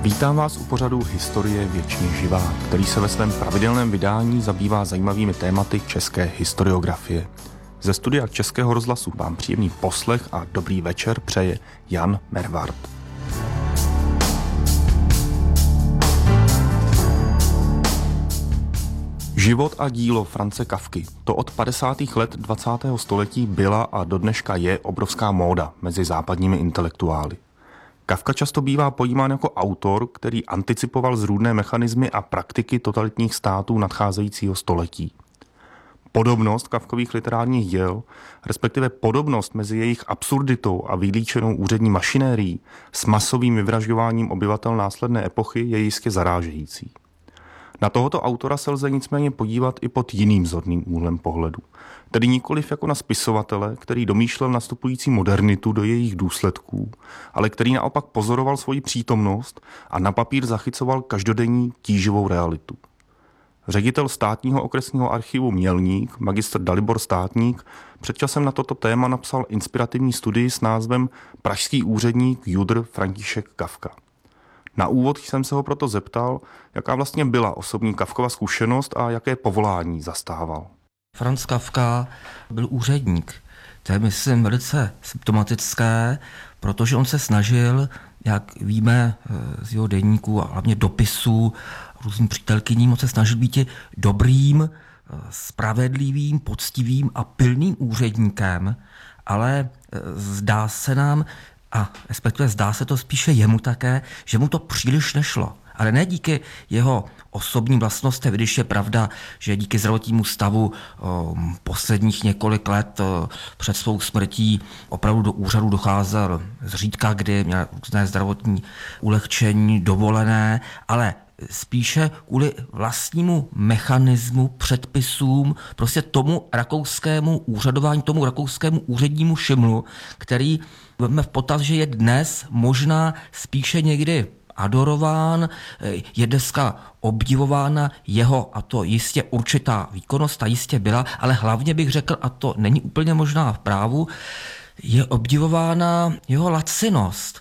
Vítám vás u pořadu Historie věčně živá, který se ve svém pravidelném vydání zabývá zajímavými tématy české historiografie. Ze studia Českého rozhlasu vám příjemný poslech a dobrý večer přeje Jan Mervart. Život a dílo Franze Kafky. To od 50. let 20. století byla a dodneška je obrovská móda mezi západními intelektuály. Kafka často bývá pojímán jako autor, který anticipoval zrůdné mechanismy a praktiky totalitních států nadcházejícího století. Podobnost Kafkových literárních děl, respektive podobnost mezi jejich absurditou a vylíčenou úřední mašinérií s masovým vyvražďováním obyvatel následné epochy je jistě zarážející. Na tohoto autora se lze nicméně podívat i pod jiným zorným úhlem pohledu. Tedy nikoliv jako na spisovatele, který domýšlel nastupující modernitu do jejich důsledků, ale který naopak pozoroval svoji přítomnost a na papír zachycoval každodenní tíživou realitu. Ředitel státního okresního archivu Mělník, magistr Dalibor Státník, před časem na toto téma napsal inspirativní studii s názvem Pražský úředník Judr František Kafka. Na úvod jsem se ho proto zeptal, jaká vlastně byla osobní Kafkova zkušenost a jaké povolání zastával. Franz Kafka byl úředník. To je, myslím, velice symptomatické, protože on se snažil, jak víme z jeho deníků a hlavně dopisů různým přítelkyním, on se snažil být dobrým, spravedlivým, poctivým a pilným úředníkem, ale zdá se nám, a respektive zdá se to spíše jemu také, že mu to příliš nešlo. Ale ne díky jeho osobním vlastnostem, když je pravda, že díky zdravotnímu stavu posledních několik let před svou smrtí opravdu do úřadu docházel zřídka, kdy měl různé zdravotní ulehčení, dovolené, ale spíše kvůli vlastnímu mechanismu, předpisům, prostě tomu rakouskému úřadování, tomu rakouskému úřednímu šimlu, který veme v potaz, že je dnes možná spíše někdy adorován, je dneska obdivována jeho, a to jistě určitá výkonnost, ta jistě byla, ale hlavně bych řekl, a to není úplně možná v právu, je obdivována jeho lacinost.